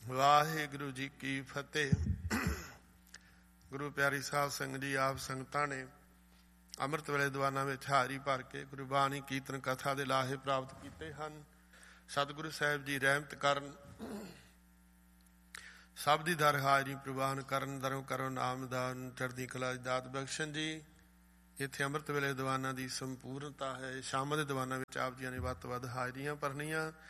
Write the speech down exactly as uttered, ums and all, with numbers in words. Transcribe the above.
ਵਾਹਿਗੁਰੂ ਜੀ ਕੀ ਫਤਿਹ। ਗੁਰੂ ਪਿਆਰੀ ਸਾਧ ਸੰਗਤ ਜੀ, ਆਪ ਸੰਗਤਾਂ ਨੇ ਅੰਮ੍ਰਿਤ ਵੇਲੇ ਦੀਵਾਨਾਂ ਵਿੱਚ ਹਾਜ਼ਰੀ ਭਰ ਕੇ ਗੁਰਬਾਣੀ ਕੀਰਤਨ ਕਥਾ ਦੇ ਲਾਹੇ ਪ੍ਰਾਪਤ ਕੀਤੇ ਹਨ। ਸਤਿਗੁਰੂ ਸਾਹਿਬ ਜੀ ਰਹਿਮਤ ਕਰਨ, ਸਭ ਦੀ ਦਰ ਹਾਜ਼ਰੀ ਪ੍ਰਵਾਨ ਕਰਨ, ਦਰੋਂ ਕਰੋ ਨਾਮਦਾਨ, ਚੜ੍ਹਦੀ ਕਲਾ ਦੀ ਦਾਤ ਬਖਸ਼ਣ ਜੀ। ਇੱਥੇ ਅੰਮ੍ਰਿਤ ਵੇਲੇ ਦੀਵਾਨਾਂ ਦੀ ਸੰਪੂਰਨਤਾ ਹੈ। ਸ਼ਾਮ ਦੇ ਦੀਵਾਨਾਂ ਵਿੱਚ ਆਪ ਜੀਆਂ ਨੇ ਵੱਧ ਤੋਂ ਵੱਧ ਹਾਜ਼ਰੀਆਂ ਭਰਨੀਆਂ।